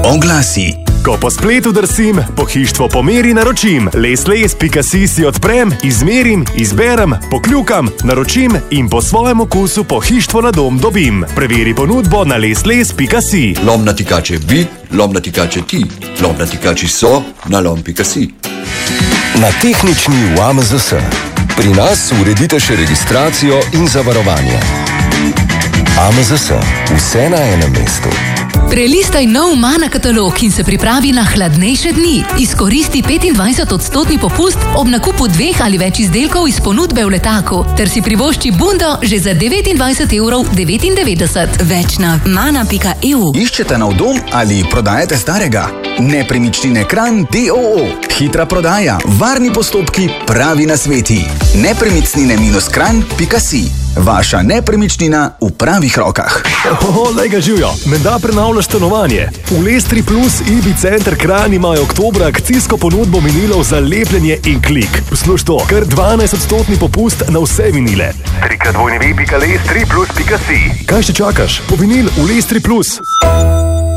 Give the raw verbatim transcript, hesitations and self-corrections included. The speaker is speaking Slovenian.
Oglasi. Ko po spletu drsim, pohištvo po meri naročim. Les-les pika si si odprem, izmerim, izberem, pokljukam, naročim in po svojem okusu pohištvo na dom dobim. Preveri ponudbo na les-les pika si. Lomnatikače bi, lomnatikače ti. Lomnatikači so na lom pika si. Na tehnični v A M Z S. Pri nas uredite še registracijo in zavarovanje. A M Z S. Vse na enem mestu. Prelistaj nov Mana katalog in se pripravi na hladnejše dni. Izkoristi petindvajset odstotni popust ob nakupu dveh ali več izdelkov iz ponudbe v letaku, ter si privošči bundo že za devetindvajset evrov devetindevetdeset. Več na mana pika e u. Iščete nov dom ali prodajate starega? Nepremičnine Kranj d o o. Hitra prodaja, varni postopki, pravi nasveti. Nepremičnine kranj pika si. Vaša nepremičnina v pravih rokah. Oho, lej ga živjo. Menda prenavljaš stanovanje. V Lestri Plus I B I Center Kranj imajo oktobra akcijsko ponudbo vinilov za lepljenje in klik. Posluš to, kar dvanajst odstotni popust na vse vinile. tri krat dvojni vi pika lestri plus pika si. Kaj še čakaš? Po vinil v Lestri Plus.